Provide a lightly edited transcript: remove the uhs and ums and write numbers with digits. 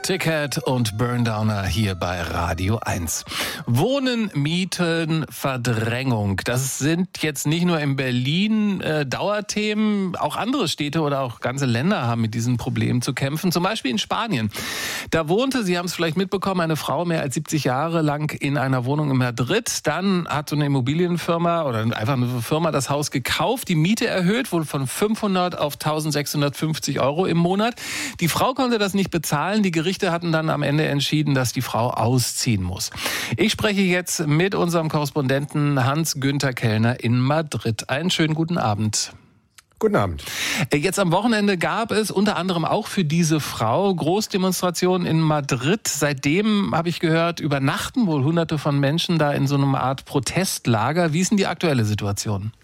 Ticket und Burndown hier bei Radio 1. Wohnen, Mieten, Verdrängung. Das sind jetzt nicht nur in Berlin Dauerthemen. Auch andere Städte oder auch ganze Länder haben mit diesen Problemen zu kämpfen. Zum Beispiel in Spanien. Da wohnte, Sie haben es vielleicht mitbekommen, eine Frau mehr als 70 Jahre lang in einer Wohnung in Madrid. Dann hat so eine Immobilienfirma oder einfach eine Firma das Haus gekauft, die Miete erhöht, wohl von 500 auf 1650 Euro im Monat. Die Frau konnte das nicht bezahlen. Die Gerichte hatten dann am Ende entschieden, dass die Frau ausziehen muss. Ich spreche jetzt mit unserem Korrespondenten Hans-Günther Kellner in Madrid. Einen schönen guten Abend. Guten Abend. Jetzt am Wochenende gab es unter anderem auch für diese Frau Großdemonstrationen in Madrid. Seitdem, habe ich gehört, übernachten wohl Hunderte von Menschen da in so einer Art Protestlager. Wie ist denn die aktuelle Situation?